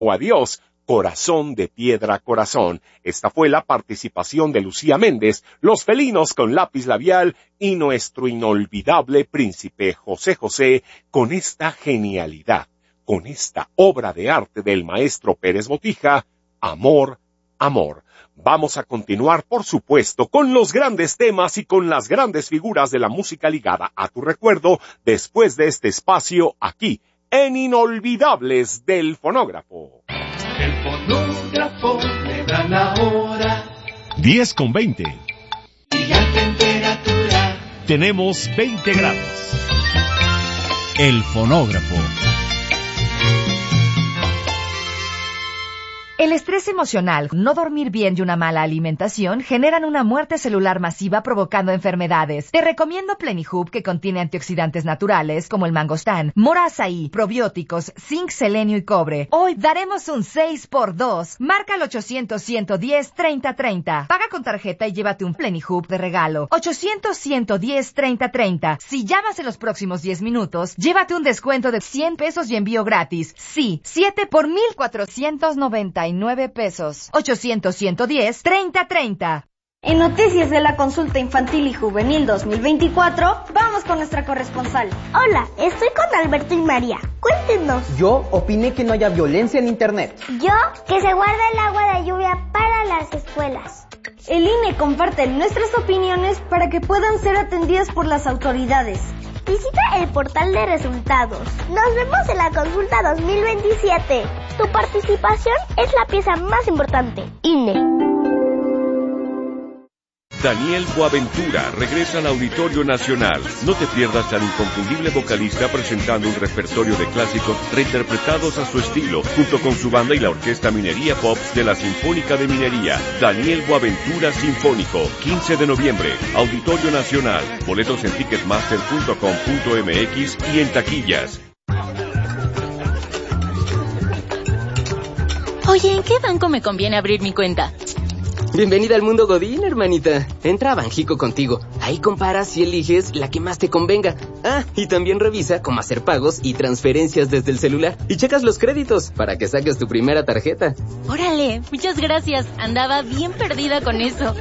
o adiós, Corazón de Piedra Corazón. Esta fue la participación de Lucía Méndez, Los Felinos con Lápiz Labial y nuestro inolvidable príncipe José José con esta genialidad, con esta obra de arte del maestro Pérez Botija, Amor, Amor. Vamos a continuar, por supuesto, con los grandes temas y con las grandes figuras de la música ligada a tu recuerdo después de este espacio aquí, en Inolvidables del Fonógrafo. El fonógrafo le da la hora. 10:20. Y la temperatura. Tenemos 20 grados. El fonógrafo. El estrés emocional, no dormir bien y una mala alimentación generan una muerte celular masiva provocando enfermedades. Te recomiendo Plenihub, que contiene antioxidantes naturales como el mangostán, mora azaí, probióticos, zinc, selenio y cobre. Hoy daremos un 6x2. Marca el 800-110-3030. Paga con tarjeta y llévate un Plenihub de regalo. 800-110-3030. Si llamas en los próximos 10 minutos, llévate un descuento de 100 pesos y envío gratis. Sí, 7 por 1,499 pesos. 800-110-3030. En Noticias de la Consulta Infantil y Juvenil 2024, vamos con nuestra corresponsal. Hola, estoy con Alberto y María. Cuéntenos. Yo opiné que no haya violencia en Internet. Yo, que se guarde el agua de lluvia para las escuelas. El INE comparte nuestras opiniones para que puedan ser atendidas por las autoridades. Visita el portal de resultados. Nos vemos en la consulta 2027. Tu participación es la pieza más importante. INE. Daniel Boaventura regresa al Auditorio Nacional. No te pierdas al inconfundible vocalista presentando un repertorio de clásicos reinterpretados a su estilo, junto con su banda y la Orquesta Minería Pop de la Sinfónica de Minería. Daniel Boaventura Sinfónico, 15 de noviembre, Auditorio Nacional. Boletos en ticketmaster.com.mx y en taquillas. Oye, ¿en qué banco me conviene abrir mi cuenta? Bienvenida al mundo Godín, hermanita. Entra a Banjico Contigo. Ahí comparas y eliges la que más te convenga. Ah, y también revisa cómo hacer pagos y transferencias desde el celular. Y checas los créditos para que saques tu primera tarjeta. Órale, muchas gracias. Andaba bien perdida con eso.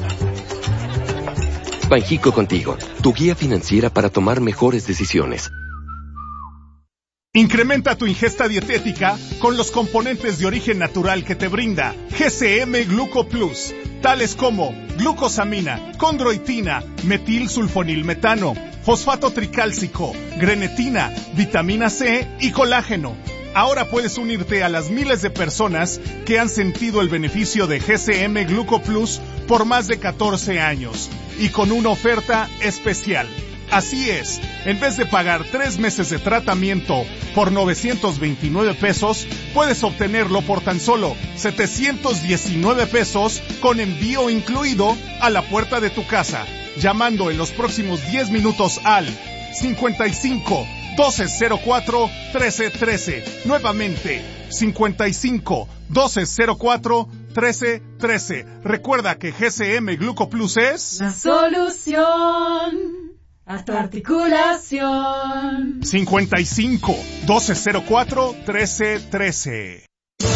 Banjico Contigo, tu guía financiera para tomar mejores decisiones. Incrementa tu ingesta dietética con los componentes de origen natural que te brinda GCM Gluco Plus, tales como glucosamina, condroitina, metilsulfonilmetano, fosfato tricálcico, grenetina, vitamina C y colágeno. Ahora puedes unirte a las miles de personas que han sentido el beneficio de GCM Gluco Plus por más de 14 años y con una oferta especial. Así es, en vez de pagar 3 meses de tratamiento por 929 pesos, puedes obtenerlo por tan solo 719 pesos con envío incluido a la puerta de tu casa, llamando en los próximos 10 minutos al 55 1204 1313. Nuevamente, 55 1204 1313. Recuerda que GCM Gluco Plus es la solución a tu articulación. 55 1204 1313.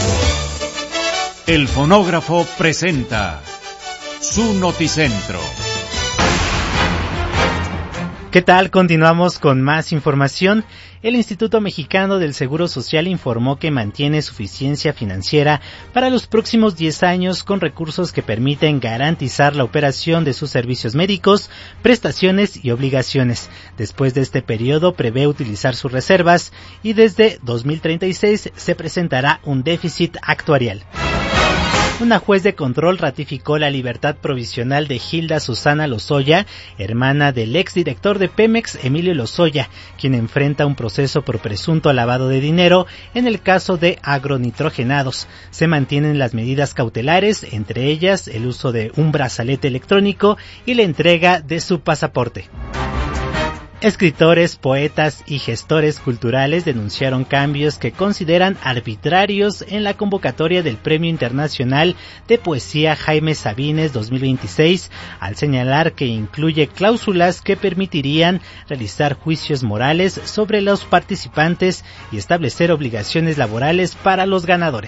El fonógrafo presenta su noticentro. ¿Qué tal? Continuamos con más información. El Instituto Mexicano del Seguro Social informó que mantiene suficiencia financiera para los próximos 10 años con recursos que permiten garantizar la operación de sus servicios médicos, prestaciones y obligaciones. Después de este periodo prevé utilizar sus reservas y desde 2036 se presentará un déficit actuarial. Una juez de control ratificó la libertad provisional de Hilda Susana Lozoya, hermana del exdirector de Pemex, Emilio Lozoya, quien enfrenta un proceso por presunto lavado de dinero en el caso de agronitrogenados. Se mantienen las medidas cautelares, entre ellas el uso de un brazalete electrónico y la entrega de su pasaporte. Escritores, poetas y gestores culturales denunciaron cambios que consideran arbitrarios en la convocatoria del Premio Internacional de Poesía Jaime Sabines 2026, al señalar que incluye cláusulas que permitirían realizar juicios morales sobre los participantes y establecer obligaciones laborales para los ganadores.